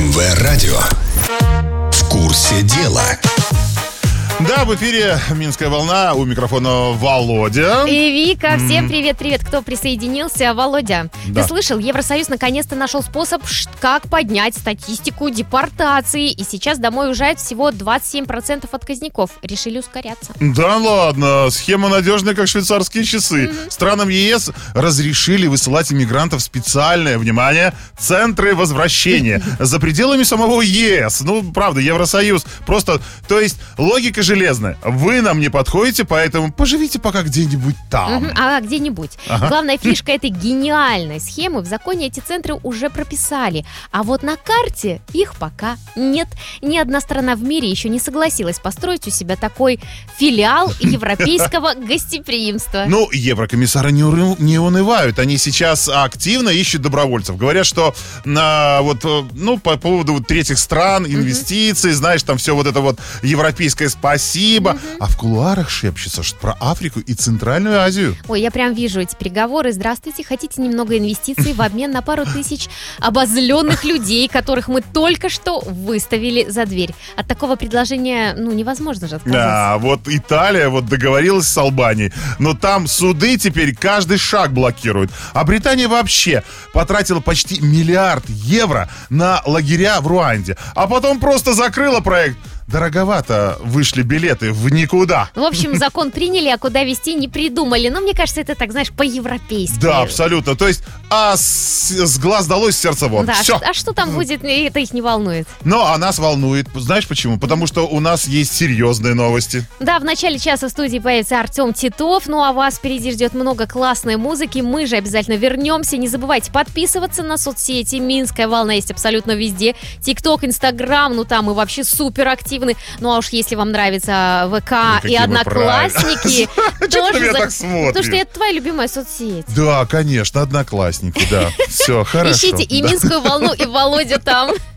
МВ-радио. В курсе дела. Да, в эфире «Минская волна», у микрофона Володя. И Вика, всем привет-привет, кто присоединился. Володя, Да. Ты слышал, Евросоюз наконец-то нашел способ, как поднять статистику депортации. И сейчас домой уезжает всего 27% отказников. Решили ускоряться. Да ладно, схема надежная, как швейцарские часы. Странам ЕС разрешили высылать иммигрантов в специальное, внимание, центры возвращения за пределами самого ЕС. Ну, правда, Евросоюз. Просто, то есть, логика железная. Вы нам не подходите, поэтому поживите пока где-нибудь там. Где-нибудь. Ага. Главная фишка этой гениальной схемы: в законе эти центры уже прописали. А вот на карте их пока нет. Ни одна страна в мире еще не согласилась построить у себя такой филиал европейского гостеприимства. Ну, еврокомиссары не унывают. Они сейчас активно ищут добровольцев. Говорят, что по поводу третьих стран, инвестиций, знаешь, там все вот это вот европейское спасибо. А в кулуарах шепчется про Африку и Центральную Азию. Ой, я прям вижу эти переговоры. Здравствуйте, хотите немного инвестиций в обмен на пару тысяч обозленных людей, которых мы только что выставили за дверь? От такого предложения, невозможно же отказаться. Да, вот Италия договорилась с Албанией, но там суды теперь каждый шаг блокируют. А Британия вообще потратила почти 1 миллиард евро на лагеря в Руанде, а потом просто закрыла проект. Дороговато вышли билеты в никуда. В общем, закон приняли, а куда везти не придумали. Но мне кажется, это так, знаешь, по-европейски. Да, абсолютно. То есть, с глаз долой, с сердца вон. Да, Все. а что там будет, это их не волнует. А нас волнует. Знаешь почему? Потому что у нас есть серьезные новости. Да, в начале часа в студии появится Артем Титов. А вас впереди ждет много классной музыки. Мы же обязательно вернемся. Не забывайте подписываться на соцсети. Минская волна есть абсолютно везде. ТикТок, Инстаграм, там мы вообще супер активны. А уж если вам нравится ВК и Одноклассники, Что ты на меня так смотришь? потому что это твоя любимая соцсеть. Да, конечно, Одноклассники, да. Все, хорошо. Ищите и Минскую волну, и Володя там.